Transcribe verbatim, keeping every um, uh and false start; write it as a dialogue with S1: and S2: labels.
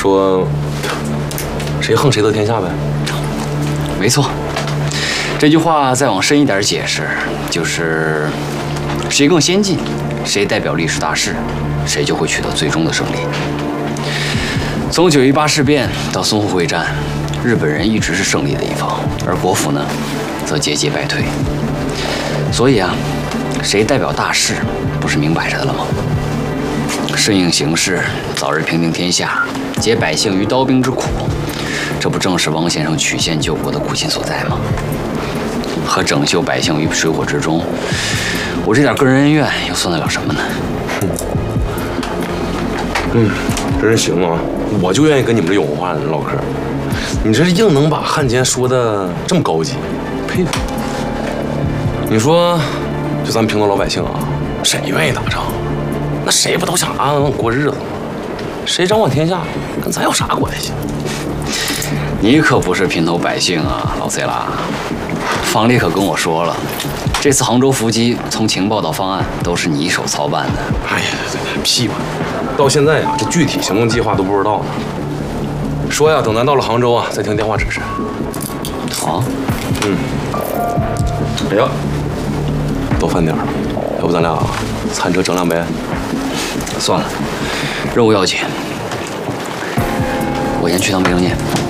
S1: 说谁横谁得天下呗？
S2: 没错，这句话再往深一点解释，就是谁更先进，谁代表历史大势，谁就会取得最终的胜利。从九一八事变到淞沪会战，日本人一直是胜利的一方，而国府呢，则节节败退。所以啊，谁代表大势，不是明摆着的了吗？顺应形势，早日平定天下，解百姓于刀兵之苦，这不正是汪先生曲线救国的苦心所在吗？和拯救百姓于水火之中，我这点个人恩怨又算得了什么呢？
S1: 嗯，真是行啊！我就愿意跟你们这有文化的人唠嗑。你这硬能把汉奸说的这么高级，佩服。你说，就咱们平头老百姓啊，谁愿意打仗？那谁不都想安安稳过日子吗？谁掌管天下，跟咱有啥关系？
S2: 你可不是平头百姓啊，老贼啦！方烈可跟我说了，这次杭州伏击从情报到方案都是你一手操办的。
S1: 哎呀，对对，屁吧！到现在呀、啊，这具体行动计划都不知道呢。说呀，等咱到了杭州啊，再听电话指示。
S2: 好、啊，
S1: 嗯。哎呀，都饭点了，要不咱俩餐车整两杯？
S2: 算了，任务要紧，我先去趟卫生间。